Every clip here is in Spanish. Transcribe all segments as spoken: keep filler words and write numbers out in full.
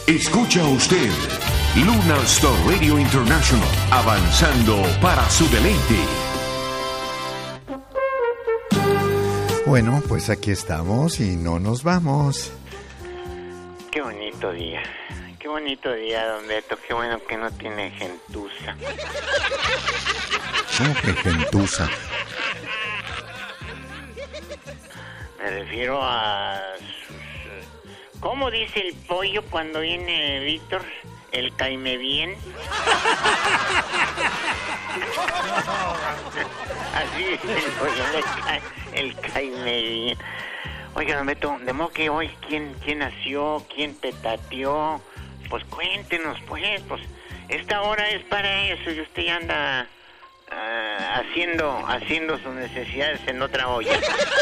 Escucha usted Lunar Star Radio International, avanzando para su deleite. Bueno, pues aquí estamos y no nos vamos. Qué bonito día. Qué bonito día, don Beto. Qué bueno que no tiene gentuza. ¿Cómo que gentuza? Me refiero a sus... ¿Cómo dice el pollo cuando viene Víctor? El caime bien. Así dice el pollo, el, ca... el caime bien. Oiga, don Beto, de modo que hoy, ¿quién, quién nació? ¿Quién petateó? Pues cuéntenos, pues, pues, esta hora es para eso y usted ya anda uh, haciendo, haciendo sus necesidades en otra olla.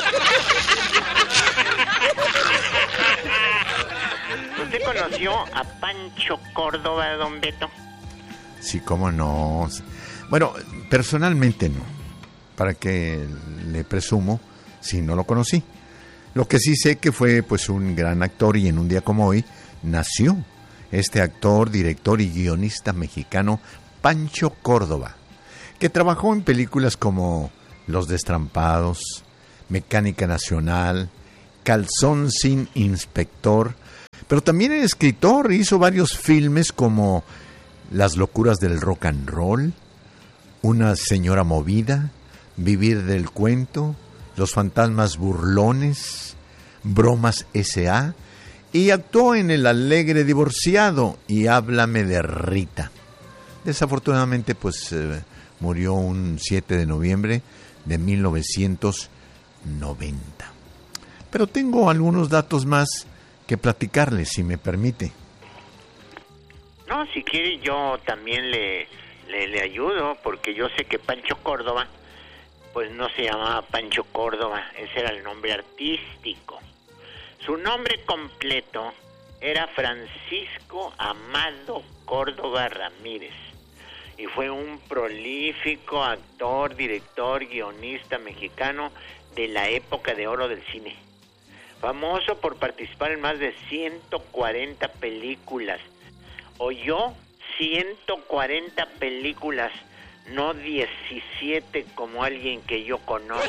¿Usted conoció a Pancho Córdoba, don Beto? Sí, cómo no. Bueno, personalmente no. ¿Para qué le presumo si no lo conocí? Lo que sí sé que fue pues un gran actor y en un día como hoy nació este actor, director y guionista mexicano Pancho Córdoba, que trabajó en películas como Los Destrampados, Mecánica Nacional, Calzón sin Inspector, pero también es escritor, hizo varios filmes como Las locuras del rock and roll, Una señora movida, Vivir del cuento, Los fantasmas burlones, Bromas S A, y actuó en El alegre divorciado y Háblame de Rita. Desafortunadamente, pues eh, murió un siete de noviembre de mil novecientos noventa. Pero tengo algunos datos más que platicarles, si me permite. No, si quiere yo también le, le, le ayudo, porque yo sé que Pancho Córdoba, pues no se llamaba Pancho Córdoba, ese era el nombre artístico. Su nombre completo era Francisco Amado Córdoba Ramírez y fue un prolífico actor, director, guionista mexicano de la época de oro del cine. Famoso por participar en más de ciento cuarenta películas. ¿Oyó? ciento cuarenta películas, no diecisiete como alguien que yo conozco.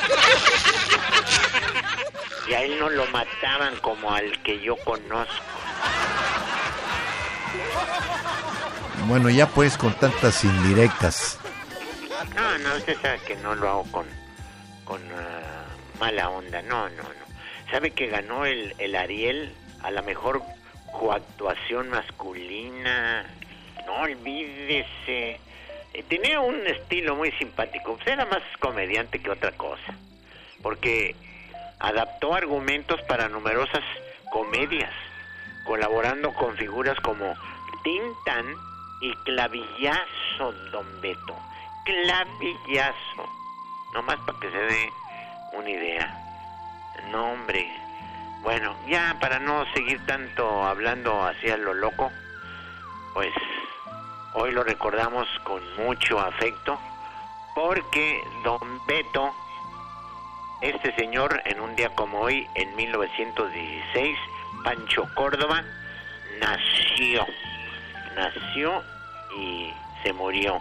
Y a él no lo mataban como al que yo conozco. Bueno, ya pues con tantas indirectas. No, no, usted sabe que no lo hago con, con uh, mala onda. No, no, no. ¿Sabe que ganó el, el Ariel a la mejor coactuación masculina? No olvídese. Eh, tenía un estilo muy simpático. Usted era más comediante que otra cosa. Porque adaptó argumentos para numerosas comedias, colaborando con figuras como Tintán y Clavillazo, don Beto. Clavillazo. Nomás para que se dé una idea. No, hombre. Bueno, ya para no seguir tanto hablando hacia lo loco, pues hoy lo recordamos con mucho afecto, porque don Beto, este señor, en un día como hoy, en mil novecientos dieciséis, Pancho Córdoba, nació. Nació y se murió.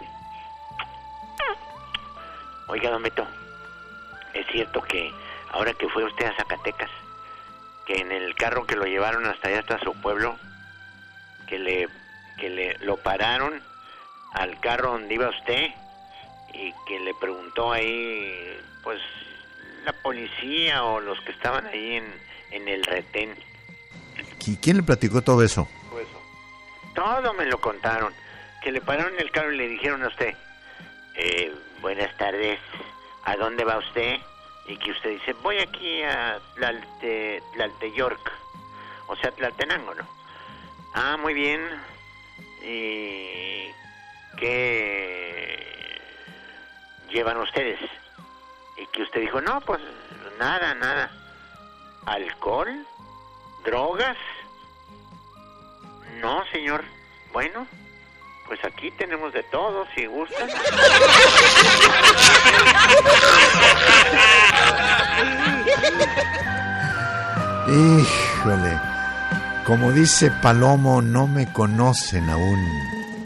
Oiga, don Beto, es cierto que ahora que fue usted a Zacatecas, que en el carro que lo llevaron hasta allá, hasta su pueblo, que le, que le lo pararon al carro donde iba usted y que le preguntó ahí, pues, la policía o los que estaban ahí en, en el retén. ¿Y quién le platicó todo eso? Todo me lo contaron. Que le pararon el carro y le dijeron a usted, eh, buenas tardes, ¿a dónde va usted? Y que usted dice, voy aquí a Tlalte, Tlalteyork, o sea, Tlaltenango, ¿no? Ah, muy bien. ¿Y qué llevan ustedes? Y que usted dijo, no, pues nada, nada. ¿Alcohol? ¿Drogas? No, señor. Bueno, pues aquí tenemos de todo, si gustan. Híjole, Como dice Palomo, no me conocen aún.